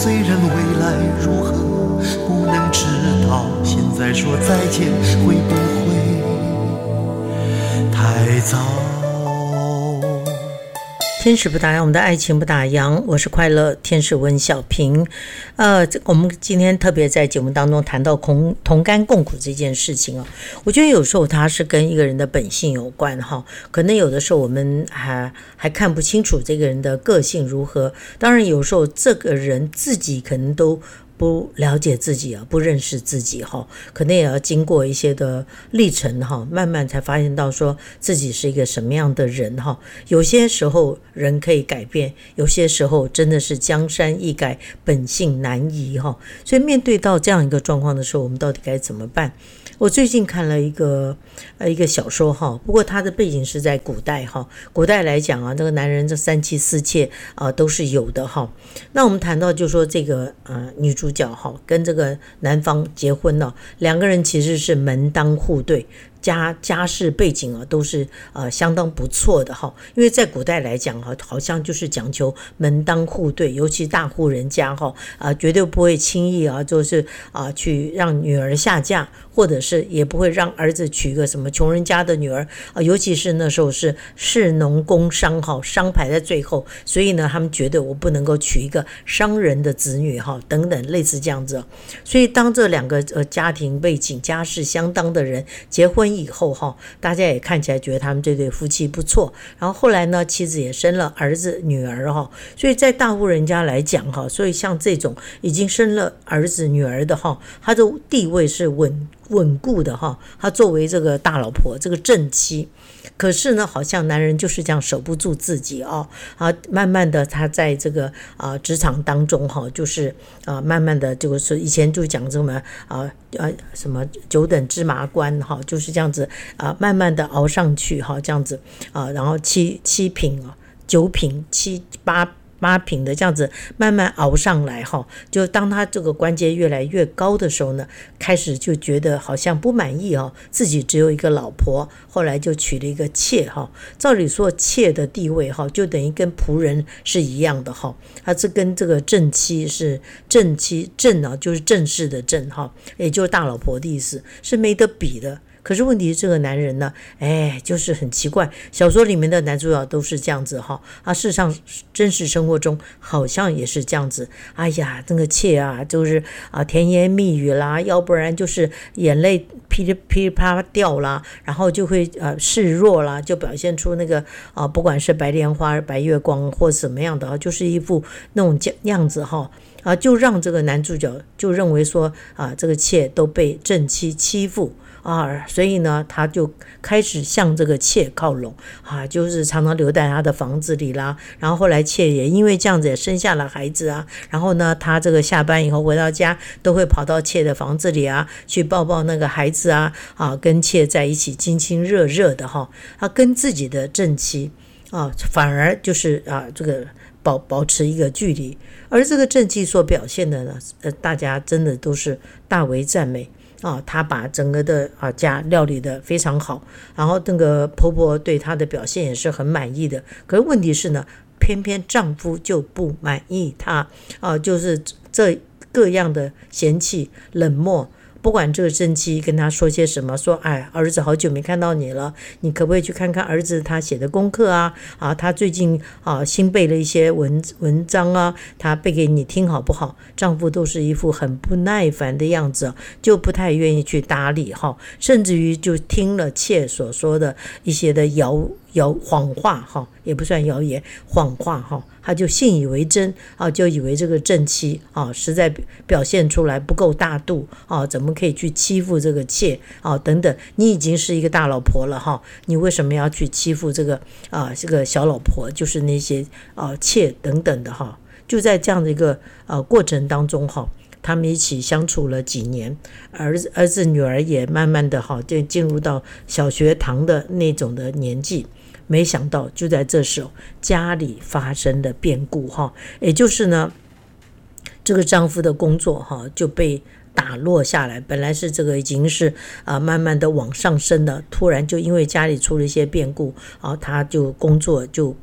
虽然未来如何不能知道，现在说再见会不会太早？ 天使不打烊，我们的爱情不打烊。我是快乐天使温小平。我们今天特别在节目当中谈到同甘共苦这件事情哦。我觉得有时候它是跟一个人的本性有关哈，可能有的时候我们还看不清楚这个人的个性如何。当然有时候这个人自己可能都不了解自己啊，不认识自己哈，可能也要经过一些的历程哈，慢慢才发现到说自己是一个什么样的人哈。有些时候人可以改变，有些时候真的是江山易改，本性难移哈。所以面对到这样一个状况的时候，我们到底该怎么办？我最近看了一个小说哈，不过它的背景是在古代哈。古代来讲啊，这个男人这三妻四妾都是有的哈。那我们谈到就说这个女主角哈跟这个男方结婚了，两个人其实是门当户对。家世背景啊都是相当不错的哈，因为在古代来讲哈，好像就是讲求门当户对，尤其大户人家哈绝对不会轻易就是去让女儿下嫁，或者是也不会让儿子娶个什么穷人家的女儿尤其是那时候是士农工商哈，商排在最后，所以呢他们觉得我不能够娶一个商人的子女哈，等等类似这样子。所以当这两个家庭背景家世相当的人结婚以后哈，大家也看起来觉得他们这对夫妻不错，然后后来呢妻子也生了儿子女儿哈，所以在大户人家来讲哈，所以像这种已经生了儿子女儿的哈，他的地位是稳固的哈，他作为这个大老婆这个正妻。可是呢好像男人就是这样守不住自己慢慢的他在这个职场当中就是慢慢的就是以前就讲什么什么九等芝麻官就是这样子慢慢的熬上去这样子然后七品九品八品的这样子慢慢熬上来就当他这个官阶越来越高的时候呢，开始就觉得好像不满意自己只有一个老婆，后来就娶了一个妾照理说妾的地位就等于跟仆人是一样的他是跟这个正妻是正妻，正就是正式的正也就是大老婆的意思，是没得比的。可是问题是这个男人呢就是很奇怪，小说里面的男主角都是这样子事实上真实生活中好像也是这样子。哎呀这个妾就是甜言蜜语啦，要不然就是眼泪噼里啪啦掉啦，然后就会示弱啦，就表现出那个不管是白莲花白月光或怎么样的就是一副那种样子就让这个男主角就认为说这个妾都被正妻欺负所以呢他就开始向这个妾靠拢就是常常留在他的房子里啦，然后后来妾也因为这样子也生下了孩子然后呢他这个下班以后回到家都会跑到妾的房子里去抱抱那个孩子跟妾在一起亲亲热热的他跟自己的正妻反而就是这个保持一个距离，而这个正妻所表现的呢大家真的都是大为赞美她把整个的家料理的非常好，然后那个婆婆对她的表现也是很满意的。可是问题是呢，偏偏丈夫就不满意她就是这各样的嫌弃冷漠。不管这个正妻跟他说些什么，说儿子好久没看到你了，你可不可以去看看儿子他写的功课他最近新背了一些文章他背给你听好不好？丈夫都是一副很不耐烦的样子就不太愿意去搭理甚至于就听了妾所说的一些的谎话也不算谣言，谎话他就信以为真就以为这个正妻实在表现出来不够大度怎么可以去欺负这个妾等等，你已经是一个大老婆了你为什么要去欺负这个小老婆，就是那些妾等等的就在这样的一个过程当中他们一起相处了几年，儿子女儿也慢慢的就进入到小学堂的那种的年纪。没想到就在这时候家里发生了变故也就是呢这个丈夫的工作就被打落下来，本来是这个已经是慢慢的往上升了，突然就因为家里出了一些变故他就工作就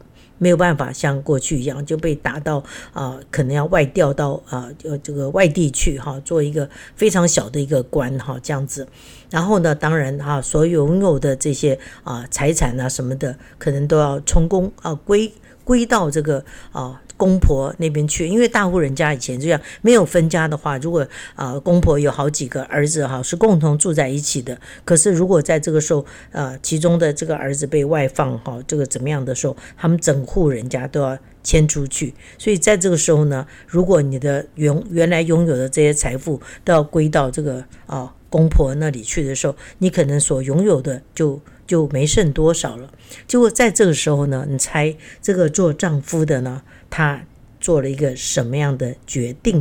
没有办法像过去一样就被打到可能要外调到这个外地去做一个非常小的一个官这样子。然后呢，当然所拥有的这些财产什么的，可能都要充公归到这个公婆那边去，因为大户人家以前这样没有分家的话，如果公婆有好几个儿子是共同住在一起的，可是如果在这个时候其中的这个儿子被外放这个怎么样的时候，他们整户人家都要迁出去，所以在这个时候呢，如果你的原来拥有的这些财富都要归到这个公婆那里去的时候，你可能所拥有的就没剩多少了。结果在这个时候呢，你猜这个做丈夫的呢，他做了一个什么样的决定